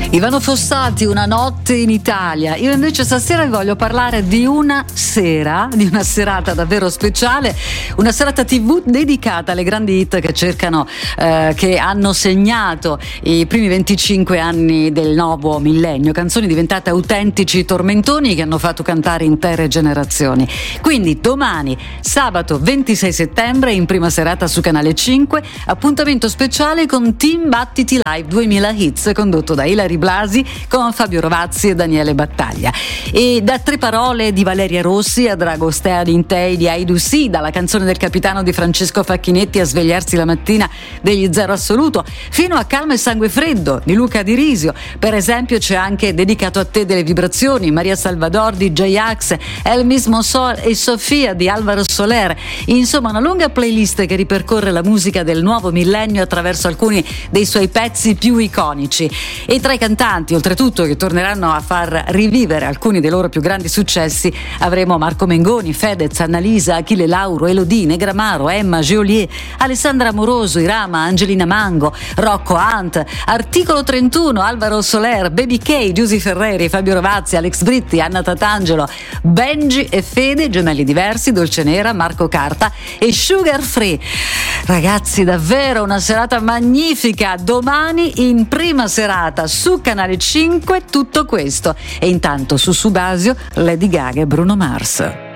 Ivano Fossati, Una notte in Italia. Io invece stasera vi voglio parlare di una serata davvero speciale, una serata TV dedicata alle grandi hit che hanno segnato i primi 25 anni del nuovo millennio, canzoni diventate autentici tormentoni che hanno fatto cantare intere generazioni. Quindi domani, sabato 26 settembre, in prima serata su Canale 5, appuntamento speciale con Team Battiti Live 2000 Hits, condotto da Ilari Blasi con Fabio Rovazzi e Daniele Battaglia. E da Tre parole di Valeria Rossi a Dragostea Dintei di Aidu Si, dalla canzone del capitano di Francesco Facchinetti a Svegliarsi la mattina degli Zero Assoluto, fino a Calma e sangue freddo di Luca Di Risio. Per esempio c'è anche Dedicato a te delle vibrazioni, Maria Salvador di J-Ax, El Mismo Sol e Sofia di Alvaro Soler. Insomma, una lunga playlist che ripercorre la musica del nuovo millennio attraverso alcuni dei suoi pezzi più iconici. E tra i cantanti, oltretutto, che torneranno a far rivivere alcuni dei loro più grandi successi, avremo Marco Mengoni, Fedez, Annalisa, Achille Lauro, Elodie, Negramaro, Emma, Geolier, Alessandra Amoroso, Irama, Angelina Mango, Rocco Hunt, Articolo 31, Alvaro Soler, Baby K, Giusy Ferreri, Fabio Rovazzi, Alex Britti, Anna Tatangelo, Benji e Fede, Gemelli Diversi, Dolce Nera, Marco Carta e Sugar Free. Ragazzi, davvero una serata magnifica. Domani in prima serata su Canale 5 tutto questo, e intanto su Subasio Lady Gaga e Bruno Mars.